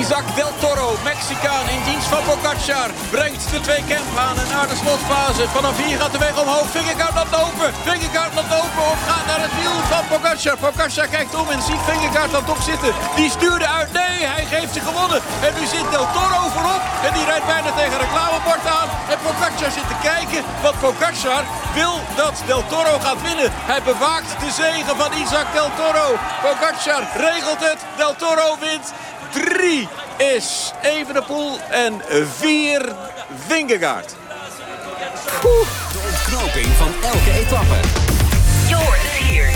Isaac Del Toro, Mexicaan in dienst van Pogačar, brengt de twee Kemp aan en naar de slotfase. Vanaf hier gaat de weg omhoog. Vingegaard loopt open. Vingegaard loopt open of gaat naar het wiel van Pogačar. Pogačar kijkt om en ziet Vingegaard dan toch zitten. Die stuurde uit. Nee, hij heeft ze gewonnen. En nu zit Del Toro voorop. En die rijdt bijna tegen een reclamebord aan. En Pogačar zit te kijken. Want Pogačar wil dat Del Toro gaat winnen. Hij bewaakt de zege van Isaac Del Toro. Pogačar regelt het. Del Toro wint. 3 is Evenepoel en 4 Vingegaard. De ontknoping van elke etappe. Joris hier.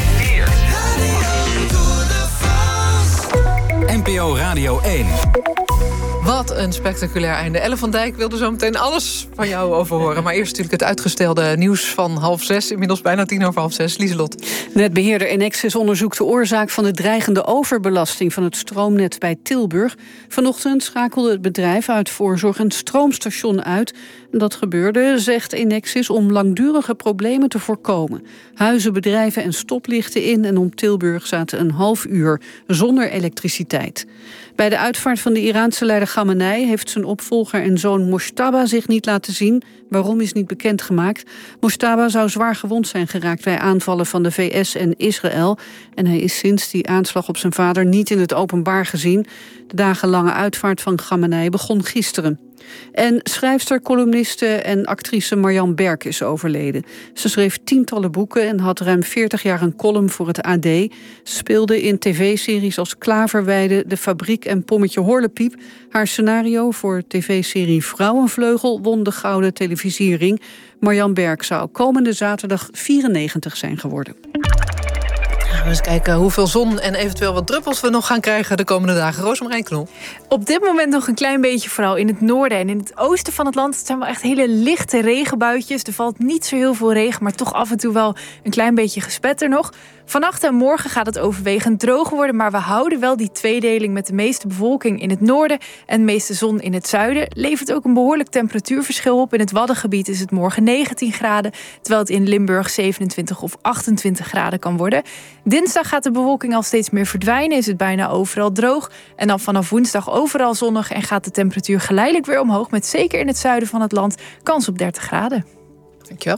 NPO Radio 1. Wat een spectaculair einde. Elle van Dijk wilde zo meteen alles van jou over horen. Maar eerst natuurlijk het uitgestelde nieuws van 5:30. Inmiddels bijna 5:10. Lieselot. Netbeheerder Enexis onderzoekt de oorzaak van de dreigende overbelasting van het stroomnet bij Tilburg. Vanochtend schakelde het bedrijf uit voorzorg een stroomstation uit. Dat gebeurde, zegt Enexis, om langdurige problemen te voorkomen. Huizen, bedrijven en stoplichten in en om Tilburg zaten een half uur zonder elektriciteit. Bij de uitvaart van de Iraanse leider Khamenei heeft zijn opvolger en zoon Mojtaba zich niet laten zien. Waarom is niet bekendgemaakt. Mojtaba zou zwaar gewond zijn geraakt bij aanvallen van de VS en Israël. En hij is sinds die aanslag op zijn vader niet in het openbaar gezien. De dagenlange uitvaart van Khamenei begon gisteren. En schrijfster, columniste en actrice Marjan Berk is overleden. Ze schreef tientallen boeken en had ruim 40 jaar een column voor het AD. Ze speelde in tv-series als Klaverweide, De Fabriek en Pommetje Horlepiep. Haar scenario voor tv-serie Vrouwenvleugel won de Gouden Televisiering. Marjan Berk zou komende zaterdag 94 zijn geworden. We eens kijken hoeveel zon en eventueel wat druppels we nog gaan krijgen de komende dagen. Roosmarijn Knol. Op dit moment nog een klein beetje, vooral in het noorden en in het oosten van het land. Het zijn wel echt hele lichte regenbuitjes. Er valt niet zo heel veel regen, maar toch af en toe wel een klein beetje gespetter nog. Vannacht en morgen gaat het overwegend droog worden, maar we houden wel die tweedeling met de meeste bewolking in het noorden en de meeste zon in het zuiden. Levert ook een behoorlijk temperatuurverschil op. In het Waddengebied is het morgen 19 graden, terwijl het in Limburg 27 of 28 graden kan worden. Dinsdag gaat de bewolking al steeds meer verdwijnen, is het bijna overal droog. En dan vanaf woensdag overal zonnig en gaat de temperatuur geleidelijk weer omhoog, met zeker in het zuiden van het land kans op 30 graden. Dankjewel.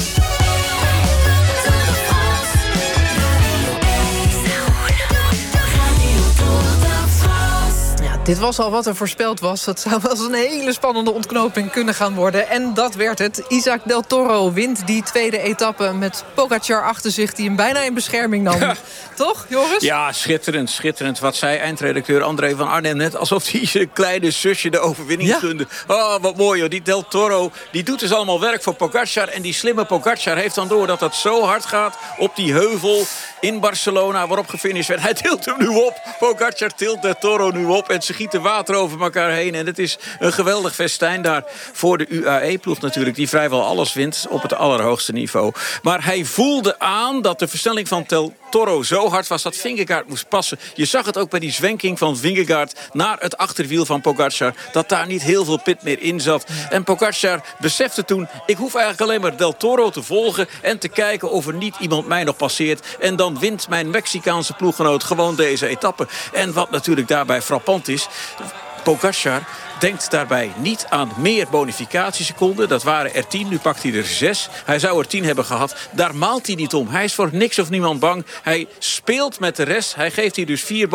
Dit was al wat er voorspeld was. Het zou wel eens een hele spannende ontknoping kunnen gaan worden. En dat werd het. Isaac Del Toro wint die tweede etappe met Pogačar achter zich, die hem bijna in bescherming nam. Ja. Toch, Joris? Ja, schitterend, schitterend. Wat zei eindredacteur André van Arnhem net, alsof hij zijn kleine zusje de overwinning gunde. Oh, wat mooi hoor. Die Del Toro, die doet dus allemaal werk voor Pogačar. En die slimme Pogačar heeft dan door dat het zo hard gaat op die heuvel in Barcelona, waarop gefinished werd. Hij tilt hem nu op. Pogačar tilt Del Toro nu op. En ze gieten water over elkaar heen. En het is een geweldig festijn daar voor de UAE-ploeg natuurlijk, die vrijwel alles wint op het allerhoogste niveau. Maar hij voelde aan dat de versnelling van Del Toro zo hard was dat Vingegaard moest passen. Je zag het ook bij die zwenking van Vingegaard naar het achterwiel van Pogačar, dat daar niet heel veel pit meer in zat. En Pogačar besefte toen, ik hoef eigenlijk alleen maar Del Toro te volgen en te kijken of er niet iemand mij nog passeert. En dan wint mijn Mexicaanse ploeggenoot gewoon deze etappe. En wat natuurlijk daarbij frappant is, Pogačar denkt daarbij niet aan meer bonificatieseconden. Dat waren er 10, nu pakt hij er 6. Hij zou er 10 hebben gehad. Daar maalt hij niet om. Hij is voor niks of niemand bang. Hij speelt met de rest. Hij geeft hier dus 4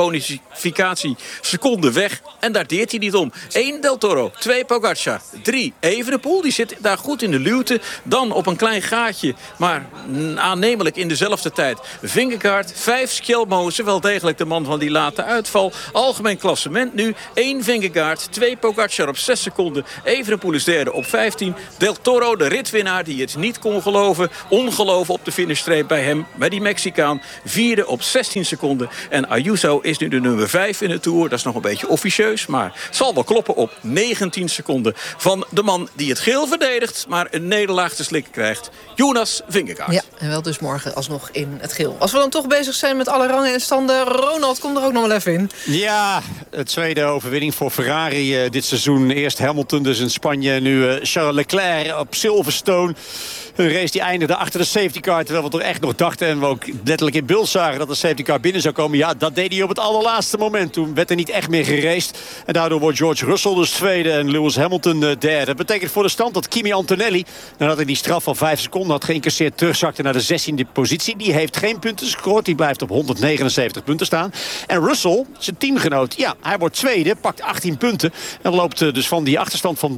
bonificatieseconden weg. En daar deert hij niet om. 1 Del Toro, 2 Pogačar, 3 Evenepoel. Die zit daar goed in de luwte. Dan op een klein gaatje, maar aannemelijk in dezelfde tijd Vingegaard, 5 Skjelmoze, wel degelijk de man van die late uitval. Algemeen klassement nu. 1 Vingegaard, 2 Pogačar op 6 seconden. Evenepoel is derde op 15. Del Toro, de ritwinnaar die het niet kon geloven. Ongeloven op de finishstreep bij hem, bij die Mexicaan. Vierde op 16 seconden. En Ayuso is nu de nummer 5 in de Tour. Dat is nog een beetje officieus, maar zal wel kloppen op 19 seconden van de man die het geel verdedigt, maar een nederlaag te slikken krijgt. Jonas Vingegaard. Ja, en wel dus morgen alsnog in het geel. Als we dan toch bezig zijn met alle rangen en standen, Ronald, kom er ook nog wel even in. Ja, het tweede overwinning voor Ferrari dit dit seizoen. Eerst Hamilton dus in Spanje. Nu Charles Leclerc op Silverstone. Een race die eindigde achter de safety car. Terwijl we toch echt nog dachten en we ook letterlijk in beeld zagen dat de safety car binnen zou komen. Ja, dat deed hij op het allerlaatste moment. Toen werd er niet echt meer geraced. En daardoor wordt George Russell dus tweede en Lewis Hamilton derde. Dat betekent voor de stand dat Kimi Antonelli, nadat hij die straf van 5 seconden had geïncasseerd, terugzakte naar de 16e positie. Die heeft geen punten gescoord. Die blijft op 179 punten staan. En Russell, zijn teamgenoot, ja, hij wordt tweede, pakt 18 punten. En loopt dus van die achterstand van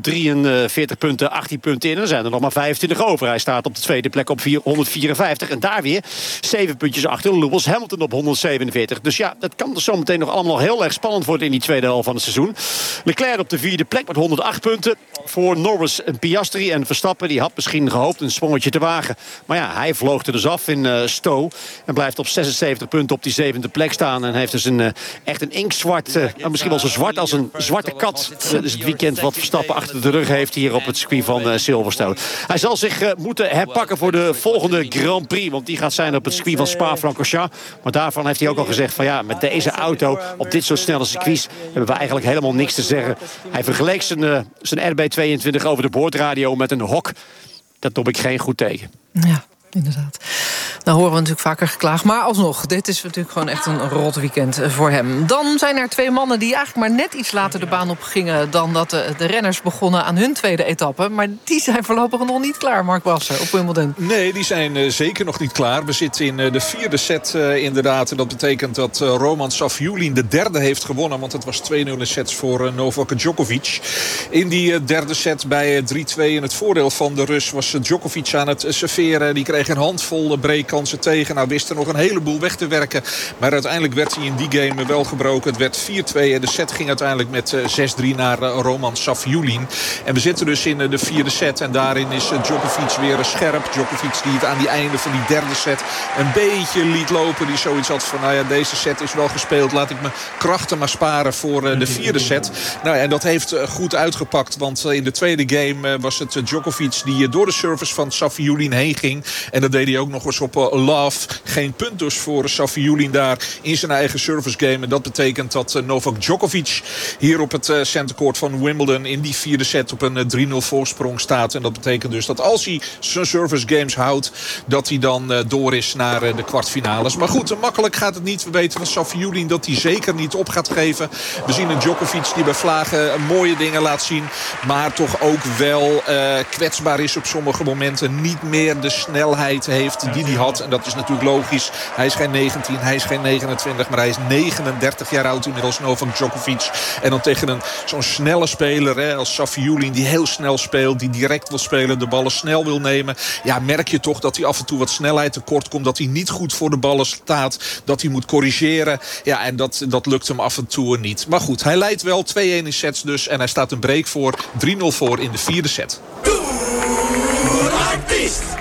43 punten, 18 punten in. En dan zijn er nog maar 25 over. Hij staat op de tweede plek op 154. En daar weer 7 puntjes achter Lewis Hamilton op 147. Dus ja, dat kan zometeen nog allemaal heel erg spannend worden in die tweede helft van het seizoen. Leclerc op de 4e plek met 108 punten. Voor Norris en Piastri en Verstappen. Die had misschien gehoopt een sprongetje te wagen. Maar ja, hij vloog er dus af in Stowe. En blijft op 76 punten op die 7e plek staan. En heeft dus echt een inkzwart, misschien wel zo zwart als een zwarte kat. Dat is het weekend wat Verstappen achter de rug heeft hier op het circuit van Silverstone. Hij zal zich moeten herpakken voor de volgende Grand Prix. Want die gaat zijn op het circuit van Spa-Francorchamps. Maar daarvan heeft hij ook al gezegd van ja, met deze auto op dit soort snelle circuits hebben we eigenlijk helemaal niks te zeggen. Hij vergeleek zijn RB22 over de boordradio met een hok. Dat doe ik geen goed tegen. Ja, inderdaad. Nou horen we natuurlijk vaker geklaagd. Maar alsnog, dit is natuurlijk gewoon echt een rot weekend voor hem. Dan zijn er 2 mannen die eigenlijk maar net iets later de baan op gingen dan dat de renners begonnen aan hun tweede etappe. Maar die zijn voorlopig nog niet klaar, Mark Brasser, op Wimbledon. Nee, die zijn zeker nog niet klaar. We zitten in de 4e set inderdaad. En dat betekent dat Roman Safiullin de derde heeft gewonnen. Want het was 2-0 in sets voor Novak Djokovic. In die derde set bij 3-2 in het voordeel van de Rus was Djokovic aan het serveren. Die kreeg een handvol breakkansen tegen. Nou wist er nog een heleboel weg te werken. Maar uiteindelijk werd hij in die game wel gebroken. Het werd 4-2 en de set ging uiteindelijk met 6-3 naar Roman Safiullin. En we zitten dus in de 4e set. En daarin is Djokovic weer scherp. Djokovic die het aan die einde van die derde set een beetje liet lopen. Die zoiets had van, nou ja, deze set is wel gespeeld. Laat ik mijn krachten maar sparen voor de 4e set. Nou ja, en dat heeft goed uitgepakt. Want in de tweede game was het Djokovic die door de service van Safiullin heen ging. En dat deed hij ook nog eens op love. Geen punt dus voor Safiullin daar in zijn eigen service game. En dat betekent dat Novak Djokovic hier op het centercourt van Wimbledon in die 4e set op een 3-0 voorsprong staat. En dat betekent dus dat als hij zijn service games houdt, dat hij dan door is naar de kwartfinales. Maar goed, makkelijk gaat het niet. We weten van Safiullin dat hij zeker niet op gaat geven. We zien een Djokovic die bij vlagen mooie dingen laat zien. Maar toch ook wel kwetsbaar is op sommige momenten. Niet meer de snelheid heeft die hij had. En dat is natuurlijk logisch. Hij is geen 19, hij is geen 29. Maar hij is 39 jaar oud inmiddels, Novak Djokovic. En dan tegen zo'n snelle speler als Safiullin, die heel snel speelt, die direct wil spelen, de ballen snel wil nemen. Ja, merk je toch dat hij af en toe wat snelheid tekort komt. Dat hij niet goed voor de ballen staat. Dat hij moet corrigeren. Ja, en dat lukt hem af en toe niet. Maar goed, hij leidt wel 2-1 in sets dus. En hij staat een break voor 3-0 voor in de 4e set. Artiest!